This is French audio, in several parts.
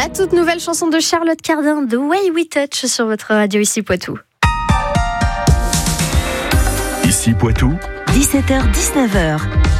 La toute nouvelle chanson de Charlotte Cardin, The Way We Touch, sur votre radio ici Poitou. Ici Poitou, 17h-19h.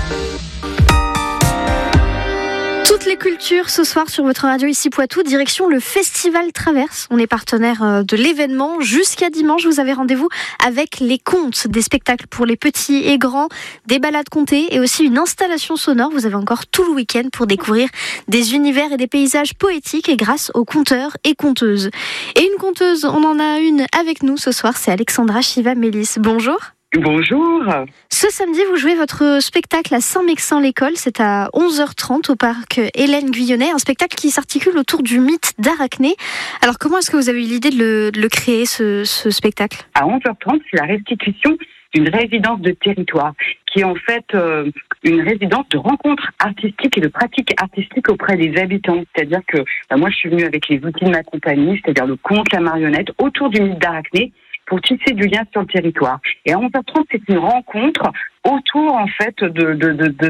Toutes les cultures ce soir sur votre radio ici Poitou, direction le Festival Traverse. On est partenaire de l'événement. Jusqu'à dimanche, vous avez rendez-vous avec les contes, des spectacles pour les petits et grands, des balades contées et aussi une installation sonore. Vous avez encore tout le week-end pour découvrir des univers et des paysages poétiques et grâce aux conteurs et conteuses. Et une conteuse, on en a une avec nous ce soir, c'est Alexandra Chiva-Mélis. Bonjour. Bonjour. Ce samedi, vous jouez votre spectacle à Saint-Mexant-l'École. C'est à 11h30 au parc Hélène Guyonnet. Un spectacle qui s'articule autour du mythe d'Arachné. Alors, comment est-ce que vous avez eu l'idée de le créer, ce spectacle ? À 11h30, c'est la restitution d'une résidence de territoire, qui est en fait une résidence de rencontres artistiques et de pratiques artistiques auprès des habitants. C'est-à-dire que moi, je suis venue avec les outils de ma compagnie, c'est-à-dire le conte, la marionnette, autour du mythe d'Arachné, pour tisser du lien sur le territoire. Et à 11h30, c'est une rencontre autour, en fait, de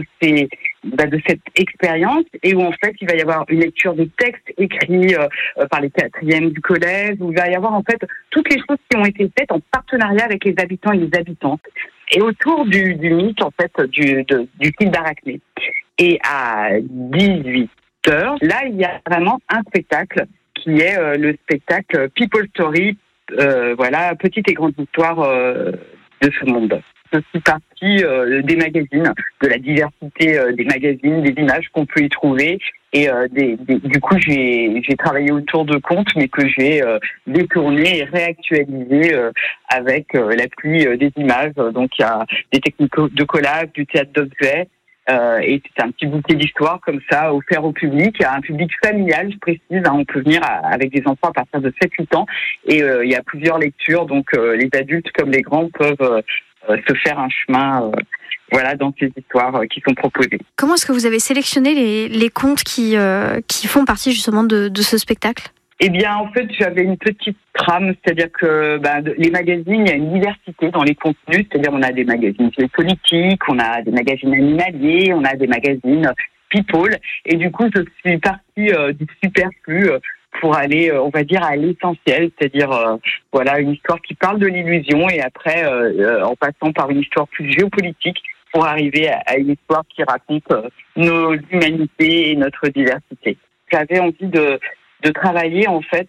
cette expérience, et où, en fait, il va y avoir une lecture des textes écrits par les quatrièmes du collège, où il va y avoir, en fait, toutes les choses qui ont été faites en partenariat avec les habitants et les habitantes. Et autour du mythe, en fait, du film d'Arachné. Et à 18h, là, il y a vraiment un spectacle qui est le spectacle People Story, voilà, petite et grande histoire de ce monde. Je suis partie des magazines, de la diversité des magazines, des images qu'on peut y trouver. Et du coup, j'ai travaillé autour de contes, mais que j'ai détourné et réactualisé avec l'appui des images. Donc, il y a des techniques de collage, du théâtre d'objets. Et c'est un petit bouquet d'histoire comme ça offert au public, à un public familial, je précise, on peut venir avec des enfants à partir de 7-8 ans, et il y a plusieurs lectures, donc les adultes comme les grands peuvent se faire un chemin voilà, dans ces histoires qui sont proposées. Comment est-ce que vous avez sélectionné les contes qui font partie justement de ce spectacle ? Eh bien, en fait, j'avais une petite trame, c'est-à-dire que les magazines, il y a une diversité dans les contenus, c'est-à-dire on a des magazines politiques, on a des magazines animaliers, on a des magazines people, et du coup, je suis partie du superflu pour aller, on va dire, à l'essentiel, c'est-à-dire voilà, une histoire qui parle de l'illusion, et après, en passant par une histoire plus géopolitique, pour arriver à une histoire qui raconte nos humanités et notre diversité. J'avais envie de travailler en fait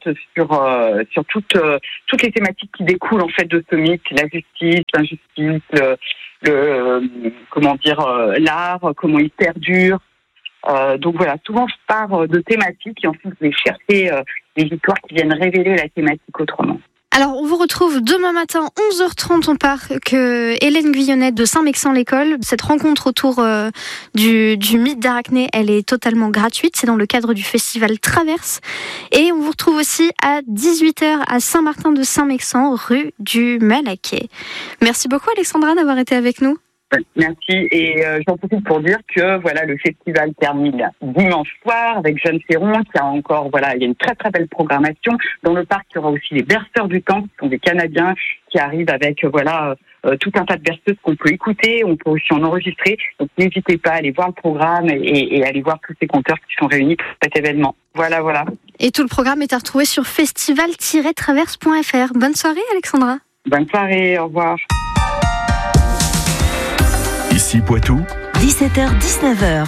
sur toutes les thématiques qui découlent en fait de ce mythe, la justice, l'injustice, l'art, comment il perdure. Donc voilà, souvent je pars de thématiques et ensuite je vais chercher des histoires qui viennent révéler la thématique autrement. Alors, on vous retrouve demain matin, 11h30, au parc Hélène Guyonnet de Saint-Mexant-l'École. Cette rencontre autour du mythe d'Arachné, elle est totalement gratuite. C'est dans le cadre du festival Traverse. Et on vous retrouve aussi à 18h à Saint-Martin de Saint-Mexant, rue du Malaquais. Merci beaucoup, Alexandra, d'avoir été avec nous. Merci, et j'en profite pour dire que voilà, le festival termine dimanche soir avec Jeanne Ferron, qui a encore, voilà, il y a une très très belle programmation. Dans le parc, il y aura aussi les berceurs du temps, qui sont des Canadiens qui arrivent avec voilà tout un tas de berceuses qu'on peut écouter, on peut aussi en enregistrer. Donc n'hésitez pas à aller voir le programme et aller voir tous ces conteurs qui sont réunis pour cet événement. Voilà. Et tout le programme est à retrouver sur festival-traverse.fr. Bonne soirée, Alexandra. Bonne soirée, au revoir. ici Poitou, 17h-19h.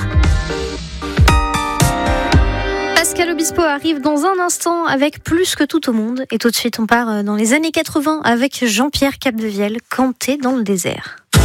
Pascal Obispo arrive dans un instant avec Plus que tout au monde. Et tout de suite, on part dans les années 80 avec Jean-Pierre Capdevielle, Canter dans le désert.